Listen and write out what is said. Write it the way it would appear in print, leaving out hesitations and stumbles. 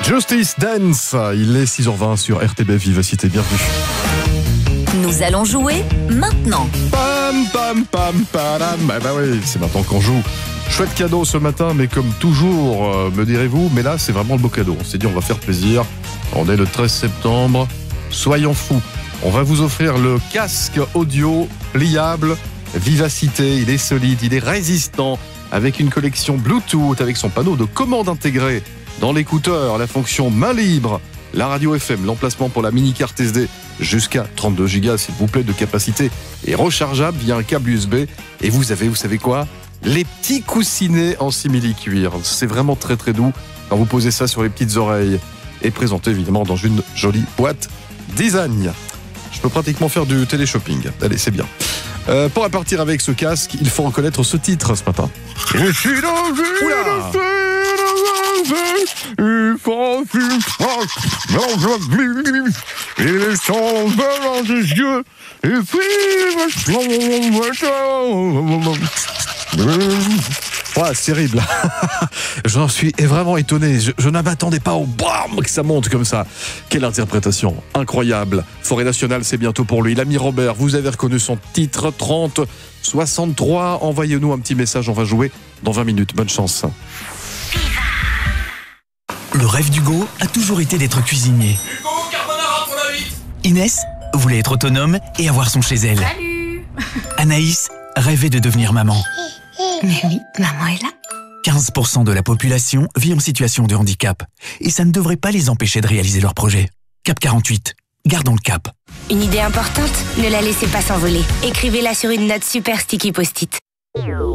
Justice Dance, il est 6h20 sur RTBF Vivacité, bienvenue. Nous allons jouer maintenant. Pam pam pam padam. Bah oui, c'est maintenant qu'on joue. Chouette cadeau ce matin, mais comme toujours, me direz-vous, mais là c'est vraiment le beau cadeau. On s'est dit on va faire plaisir. On est le 13 septembre, soyons fous. On va vous offrir le casque audio pliable Vivacité. Il est solide, il est résistant, avec une collection Bluetooth, avec son panneau de commande intégré dans l'écouteur, la fonction main libre, la radio FM, l'emplacement pour la mini-carte SD jusqu'à 32 Go, s'il vous plaît, de capacité et rechargeable via un câble USB. Et vous savez quoi ? Les petits coussinets en simili-cuir. C'est vraiment très très doux quand vous posez ça sur les petites oreilles et présenté évidemment dans une jolie boîte design. Je peux pratiquement faire du télé-shopping. Allez, c'est bien. Pour repartir avec ce casque, il faut reconnaître ce titre ce matin. Oula ! Ouais, c'est terrible. J'en suis vraiment étonné. Je ne m'attendais pas au bam que ça monte comme ça. Quelle interprétation incroyable. Forêt nationale, c'est bientôt pour lui. L'ami Robert, vous avez reconnu son titre 3063. Envoyez-nous un petit message, on va jouer dans 20 minutes. Bonne chance. Le rêve d'Hugo a toujours été d'être cuisinier. Hugo, carbonara pour la 8. Inès voulait être autonome et avoir son chez elle. Salut. Anaïs rêvait de devenir maman. Mais oui, maman est là. 15% de la population vit en situation de handicap. Et ça ne devrait pas les empêcher de réaliser leurs projets. Cap 48, gardons le cap. Une idée importante ? Ne la laissez pas s'envoler. Écrivez-la sur une note super sticky post-it.